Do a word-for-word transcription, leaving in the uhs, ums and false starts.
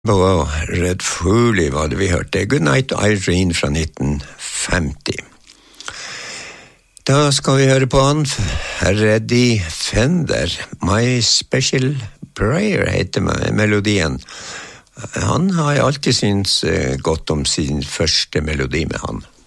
Wow, Red Foley var det vi hørte. Good Night Irene fra nitten femti. Da skal vi høre på han, Eddie Fender. My Special Prayer heter melodien. Han har alltid syntes godt om sin første melodi med han.